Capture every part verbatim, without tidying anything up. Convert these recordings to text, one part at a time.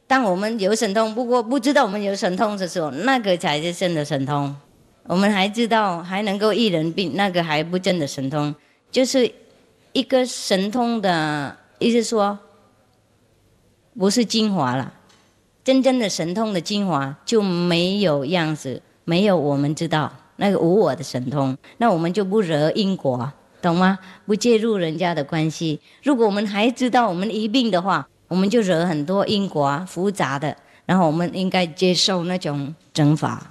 当我们有神通，不过不知道我们有神通的时候，那个才是真的神通。我们还知道还能够医人病，那个还不真的神通。就是一个神通的意思说，不是精华了。真正的神通的精华就没有样子，没有我们知道那个无我的神通，那我们就不惹因果，懂吗？不介入人家的关系。如果我们还知道我们一病的话，我们就惹很多因果复杂的，然后我们应该接受那种整法。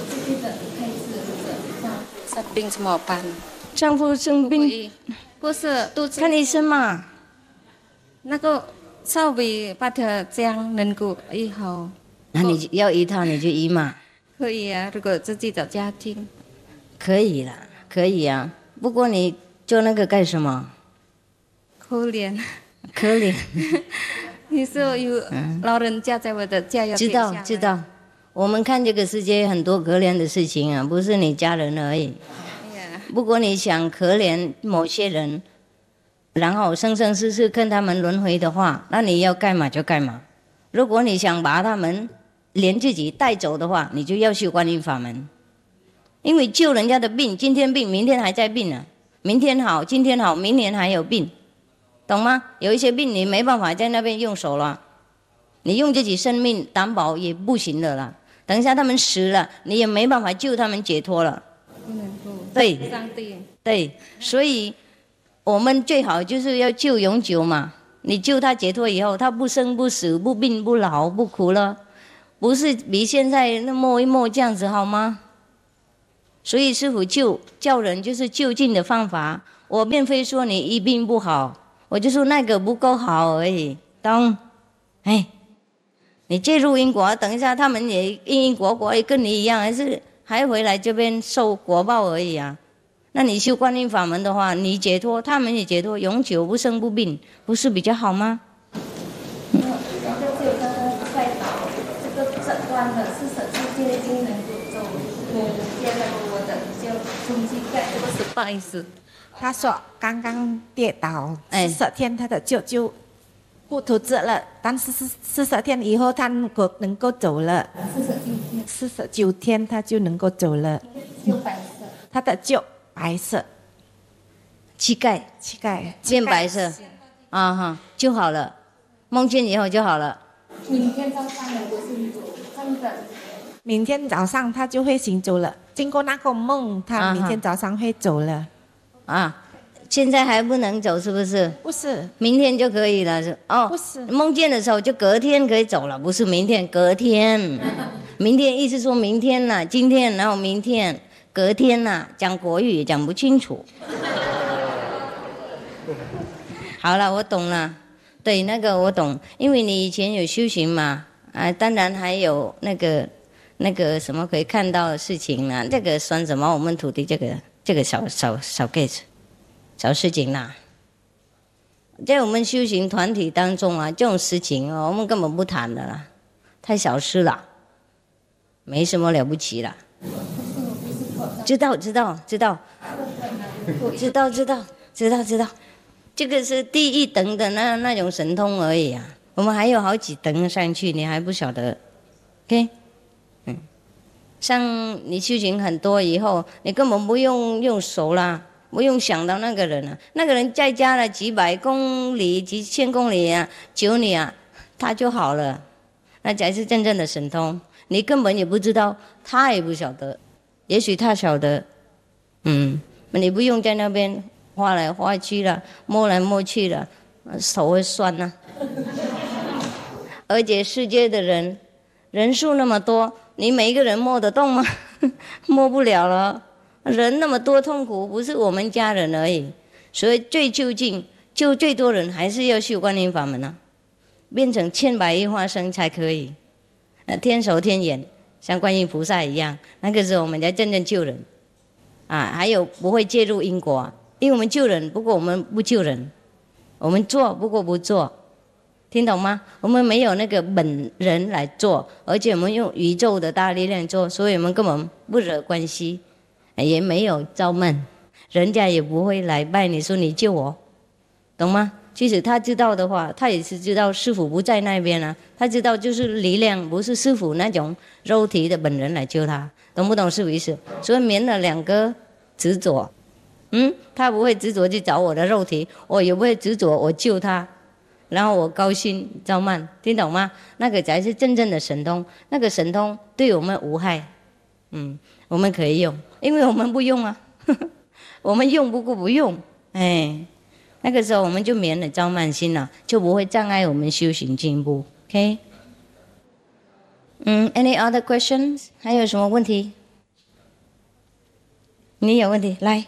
生病怎么办？ 丈夫生病不是肚子看医生嘛。 那个稍微把它这样能够医好。 那你要医他你就医嘛。 可以啊，如果自己找家庭。 可以啦，可以啊。不过你做那个干什么？ 可怜。 可怜。 你说有老人家在我的家要知道知道。我们看这个世界很多可怜的事情啊，不是你家人而已。不过你想可怜某些人，然后生生世世跟他们轮回的话，那你要干嘛就干嘛。如果你想把他们连自己带走的话，你就要修观音法门。因为救人家的病，今天病明天还在病呢、啊，明天好今天好明年还有病，懂吗？有一些病你没办法在那边用手了，你用自己生命担保也不行的啦。等一下他们死了，你也没办法救他们解脱了。对对，所以我们最好就是要救永久嘛。你救他解脱以后，他不生不死不病不老不苦了，不是比现在那摸一摸这样子好吗？所以师父救教人就是就近的方法。我并非说你一病不好，我就说那个不够好而已，懂？哎，你介入因果，等一下他们也因因果果也跟你一样，还是还回来这边受果报而已啊。那你修观音法门的话，你解脱，他们也解脱，永久不生不病，不是比较好吗？ 这个就有个带导，这个诊断的是手机已经能够走，接了我的就中膝盖，这个是不好意思。 他说刚刚跌倒哎四十天，他的舅舅不投资了，但是是四十天以后他能够能够走了。 四十九天， 四十九天他就能够走了。 就白色， 他的舅白色， 膝盖膝盖变白色，啊哈就好了，梦见以后就好了。 明天早上能够行走，真的。 明天早上他就会行走了。经过那个梦，他明天早上会走了。 啊，现在还不能走是不是？ 不是， 明天就可以了是哦。 不是， 梦见的时候就隔天可以走了，不是明天，隔天。明天意思说明天呐、啊，今天然后明天，隔天呐、啊，讲国语也讲不清楚。好了，我懂了。对，那个我懂，因为你以前有修行嘛，啊，当然还有那个那个什么可以看到的事情呢、啊，这个算什么？我们土地这个这个小小小 case， 小事情啦。在我们修行团体当中啊，这种事情哦，我们根本不谈的啦，太小事了，没什么了不起了。知道知道知道，知道知道知道知道。这个是第一等的那那种神通而已啊，我们还有好几等上去，你还不晓得 ，OK？ 嗯，像你修行很多以后，你根本不用用手啦，不用想到那个人啊，那个人在家了几百公里、几千公里啊，求你啊，他就好了，那才是真正的神通。你根本也不知道，他也不晓得，也许他晓得，嗯，你不用在那边。画来画去了，摸来摸去了，手会酸呐、啊。而且世界的人人数那么多，你每一个人摸得动吗？摸不了了。人那么多痛苦，不是我们家人而已。所以最究竟救最多人，还是要修观音法门啊，变成千百亿化身才可以。天手天眼，像观音菩萨一样，那个时候我们才真正救人啊。还有不会介入因果、啊。因为我们救人，不过我们不救人，我们做不过不做，听懂吗？我们没有那个本人来做，而且我们用宇宙的大力量做，所以我们根本不惹关系，也没有招闷，人家也不会来拜你说你救我，懂吗？ 其实他知道的话，他也是知道师父不在那边啊，他知道就是力量不是师父那种肉体的本人来救他，懂不懂师父意思？所以免了两个执着，嗯，他不会执着去找我的肉体，我也不会执着我救他，然后我高兴照慢，听懂吗？那个才是真正的神通，那个神通对我们无害，嗯，我们可以用，因为我们不用啊，呵呵，我们用不过不用，哎，那个时候我们就免了照慢心了，就不会障碍我们修行进步。OK， 嗯 ，Any other questions？ 还有什么问题？你有问题来。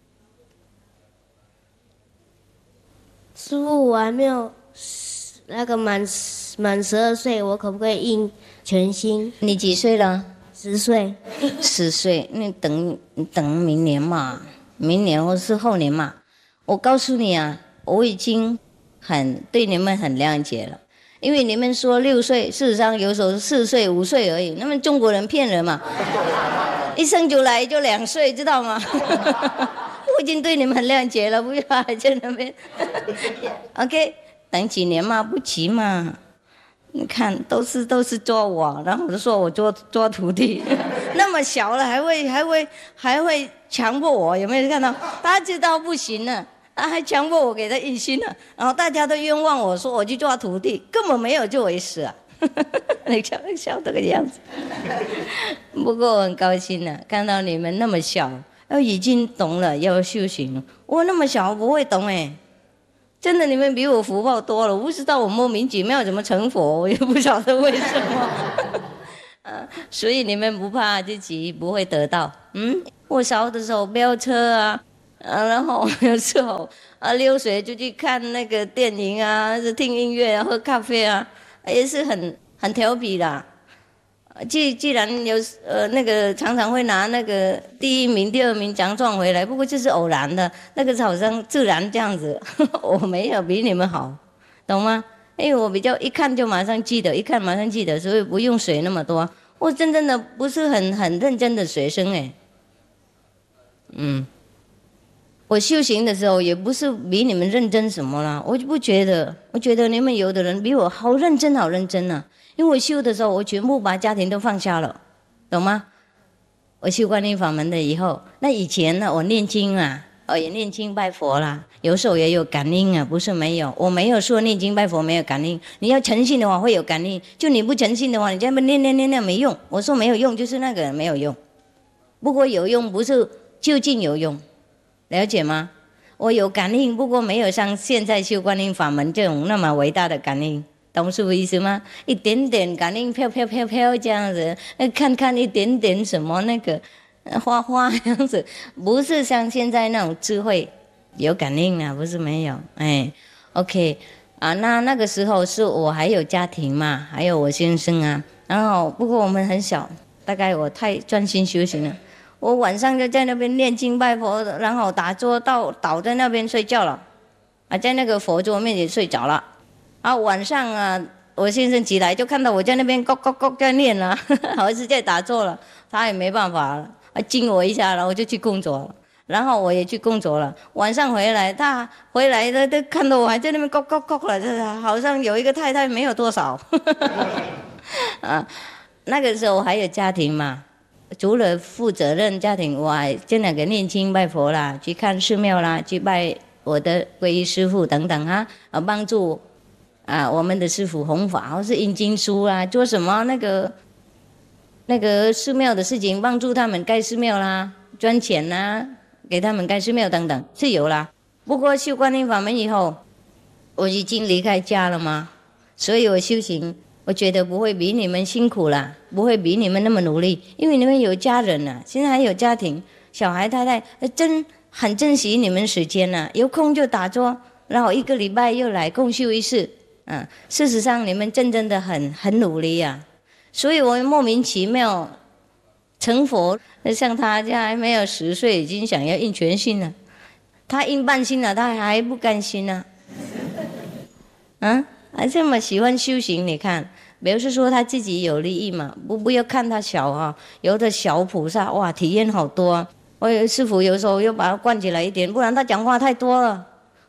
师父，我还没有那个满满十二岁，我可不可以印全心？ 你几岁了？ 十岁。 十岁，那等等明年嘛，明年或是后年嘛。我告诉你啊，我已经很对你们很谅解了，因为你们说六岁，事实上有时候四岁、五岁而已。那么中国人骗人嘛，一生就来就两岁，知道吗？我已经对你们很谅解了，不要还在那边。OK， 等几年嘛，不急嘛。你看，都是都是做我，然后我就说我做做徒弟，那么小了还会还会还会强迫我，有没有看到？他知道不行了，他还强迫我给他印心了，然后大家都冤枉我说我去做徒弟，根本没有这回事啊！你笑笑这个样子。不过我很高兴呢、啊，看到你们那么小。要已经懂了，要修行。我那么小不会懂哎，真的你们比我福报多了。我不知道我莫名其妙怎么成佛，我也不晓得为什么。啊，所以你们不怕自己不会得到。嗯，我小的时候飙车啊，啊，然后有时候啊溜水就去看那个电影啊，是听音乐啊，喝咖啡啊，也是很很调皮的。既既然有呃那个常常会拿那个第一名、第二名奖状回来，不过这是偶然的，那个是好像自然这样子。我没有比你们好，懂吗？因为我比较一看就马上记得，一看马上记得，所以不用水那么多。我真正的不是很很认真的学生哎，嗯，我修行的时候也不是比你们认真什么啦，我就不觉得，我觉得你们有的人比我好认真，好认真啊。因为我修的时候，我全部把家庭都放下了，懂吗？我修观音法门的以后，那以前呢，我念经啊，我也念经拜佛啦，有时候也有感应啊，不是没有。我没有说念经拜佛没有感应，你要诚信的话会有感应，就你不诚信的话，你这么念念念念没用。我说没有用，就是那个人没有用。不过有用不是究竟有用，了解吗？我有感应，不过没有像现在修观音法门这种那么伟大的感应。懂是不意思吗？一点点感应飘飘飘飘这样子，看看一点点什么那个花花这样子，不是像现在那种智慧有感应啊，不是没有。哎 ，OK 啊，那那个时候是我还有家庭嘛，还有我先生啊，然后不过我们很小，大概我太专心修行了，我晚上就在那边念经拜佛，然后打坐到倒在那边睡觉了，啊，在那个佛桌面前睡着了。啊，晚上啊，我先生起来就看到我在那边咕咕咕在念了，好像是在打坐了，他也没办法了，啊，惊我一下，然后就去工作了，然后我也去工作了。晚上回来，他回来了，都看到我还在那边咕咕咕了，就是好像有一个太太没有多少。啊，那个时候还有家庭嘛，除了负责任家庭，我还这两个念经拜佛啦，去看寺庙啦，去拜我的皈依师父等等啊，啊，帮助。啊，我们的师父弘法，或是印经书啊，做什么那个那个寺庙的事情，帮助他们盖寺庙啦，赚钱啦，给他们盖寺庙等等是有啦。不过修观音法门以后，我已经离开家了嘛，所以我修行，我觉得不会比你们辛苦啦，不会比你们那么努力，因为你们有家人了、啊，现在还有家庭，小孩太太，真很珍惜你们时间了、啊，有空就打坐，然后一个礼拜又来共修一次。嗯，事实上你们真正的很很努力啊，所以我莫名其妙成佛，像他家还没有十岁，已经想要印全心了，他印半心了，他还不甘心呢、啊，啊，还这么喜欢修行，你看，表示说他自己有利益嘛，不不要看他小啊，有的小菩萨哇，体验好多、啊，我有师父有时候又把他关起来一点，不然他讲话太多了。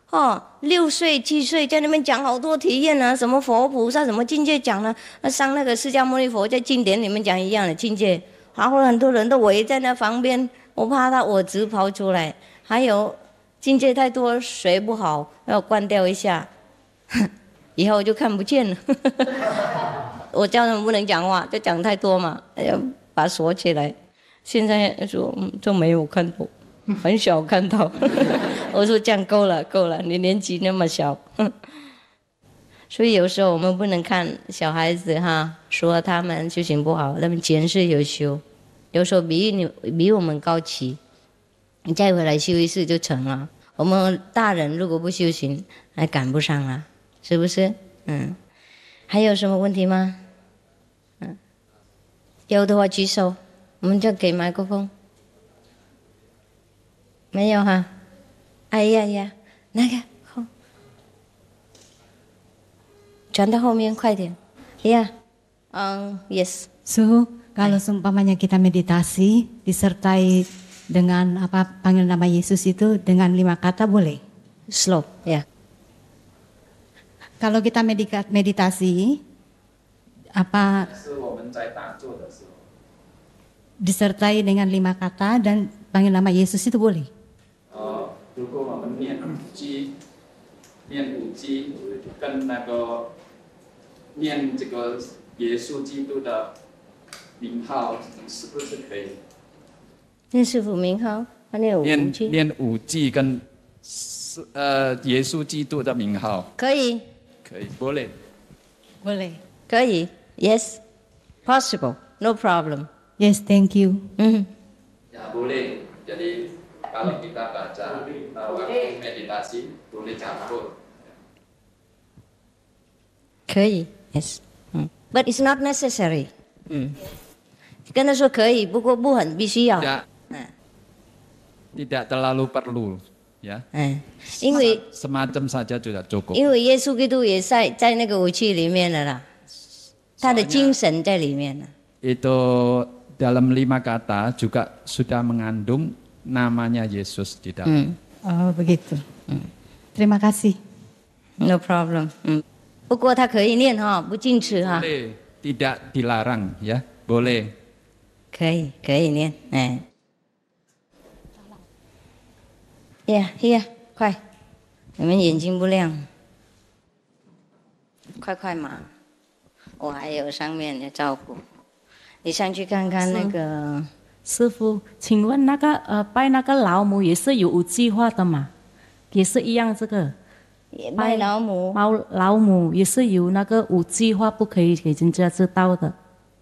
哦，六岁七岁在那边讲好多体验啊，什么佛菩萨什么境界讲了，上那个释迦牟尼佛在经典里面讲一样的境界，然后很多人都围在那旁边，我怕他我直跑出来。还有境界太多，水不好，要关掉一下，以后就看不见了。我叫他们不能讲话，就讲太多嘛，要把它锁起来。现在说嗯，就没有看到，很少看到。我说这样够了，够了，你年纪那么小。所以有时候我们不能看小孩子哈，说他们修行不好，他们前世有修，有时候比你比我们高级，你再回来修一次就成了。我们大人如果不修行，还赶不上啊，是不是？嗯，还有什么问题吗？嗯，有的话举手，我们就给麦克风。没有哈？哎呀呀，那个后，转到后面快点。呀，嗯 ，yes。 Suhu, kalau seumpamanya kita meditasi disertai dengan apa panggil nama Yesus itu dengan lima kata boleh? Slow, ya. Kalau kita meditasi apa disertai dengan lima kata dan panggil nama Yesus itu boleh? 如果我们念五句，念五句，跟那个念这个耶稣基督的名号，是不是可以？ 念师父名号，念五句。 念念五句跟呃耶稣基督的名号。 可以。 可以 ，boleh。 Boleh。 可以 ，yes, possible, no problem. Yes, thank you. Hmm. Ya boleh. Jadi kalau kita baca waktu meditasi boleh campur. 可以 ，yes， 嗯 ，but it's not necessary， 嗯，跟他说可以，不过不很必须要， Tidak, 嗯 tidak terlalu perlu, ya. 嗯，因为 semacam saja sudah cukup. 因为耶稣基督也在在那个武器里面了啦，他的精神在里面了。 Itu dalam lima kata juga sudah mengandung namanya Yesus di dalam. Hmm. Oh begitu. Hmm. Terima kasih. No problem. 嗯，不过他可以念哈，不禁止哈。 Boleh, tidak dilarang, ya. Boleh. 可以，可以念，哎。呀呀，快！你们眼睛不亮，快快嘛！我还有上面的照顾，你上去看看那个。 师傅，请问那个呃拜那个老母也是有五句话的嘛？也是一样这个。 拜老母。 拜老母也是有那个五句话不可以给人家知道的。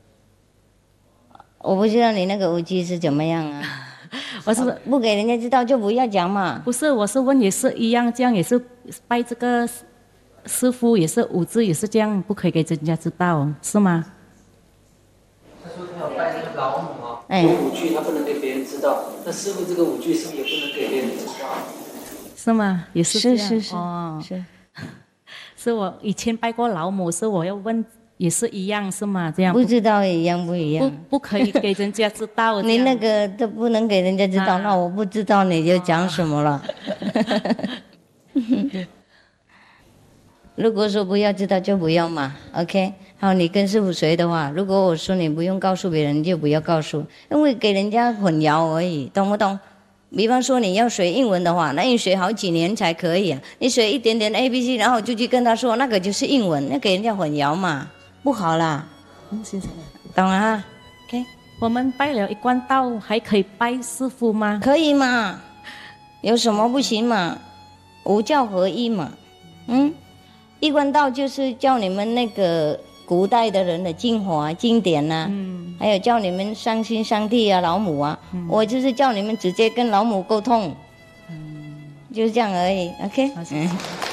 我不知道你那个五句是怎么样啊？我是不给人家知道就不要讲嘛。 不是，我是问也是一样，这样也是拜这个师傅也是五字也是这样，不可以给人家知道，是吗？ 他说他要拜那个老母啊， 哎、 有五句他不能给别人知道，那师傅这个五句是不是也不能给别人知道？ 是吗？也是这样。 是是是哦， 是。 是我以前拜过老母，是我要问。也是一样是吗？这样不知道一样不一样？ 不不可以给人家知道。 你那个都不能给人家知道，啊、那我不知道你就讲什么了。如果说不要知道就不要嘛 ，OK。好，你跟师父学的话，如果我说你不用告诉别人，你就不要告诉，因为给人家混淆而已，懂不懂？比方说你要学英文的话，那你学好几年才可以啊。你学一点点 A B C， 然后就去跟他说那个就是英文，那给人家混淆嘛。不好啦， 嗯，谢谢。 懂了哈 ？OK， 我们拜了一贯道，还可以拜师父吗？ 可以嘛，有什么不行嘛？五教合一嘛，嗯，一贯道就是教你们那个古代的人的精华经典呐、啊，嗯，还有教你们上心上帝啊、老母啊，嗯、我就是叫你们直接跟老母沟通，嗯，就是这样而已 ，OK， 嗯。